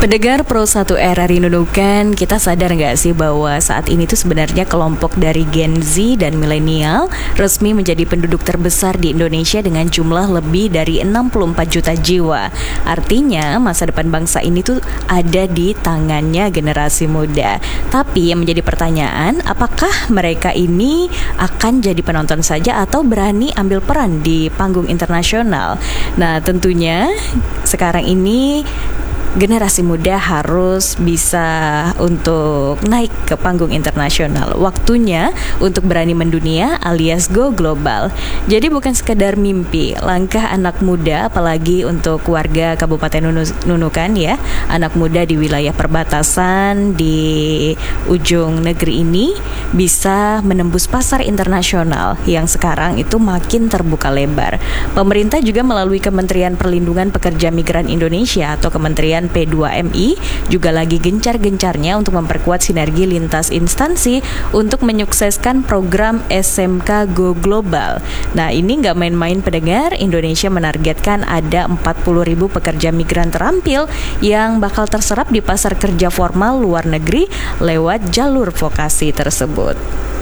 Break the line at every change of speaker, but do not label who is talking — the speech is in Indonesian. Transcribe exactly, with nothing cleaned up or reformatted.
Pendengar Pro satu R R I Nunukan, kita sadar nggak sih bahwa saat ini tuh sebenarnya kelompok dari Gen Z dan milenial resmi menjadi penduduk terbesar di Indonesia dengan jumlah lebih dari enam puluh empat juta jiwa. Artinya masa depan bangsa ini tuh ada di tangannya generasi muda. Tapi yang menjadi pertanyaan, apakah mereka ini akan jadi penonton saja atau berani ambil peran di panggung internasional? Nah, tentunya sekarang ini generasi muda harus bisa untuk naik ke panggung internasional. Waktunya untuk berani mendunia alias go global. Jadi bukan sekedar mimpi, langkah anak muda apalagi untuk warga Kabupaten Nunukan ya, anak muda di wilayah perbatasan di ujung negeri ini bisa menembus pasar internasional yang sekarang itu makin terbuka lebar. Pemerintah juga melalui Kementerian Perlindungan Pekerja Migran Indonesia atau Kementerian P dua M I juga lagi gencar-gencarnya untuk memperkuat sinergi lintas instansi untuk menyukseskan program S M K Go Global. Nah, ini nggak main-main pendengar, Indonesia menargetkan ada empat puluh ribu pekerja migran terampil yang bakal terserap di pasar kerja formal luar negeri lewat jalur vokasi tersebut.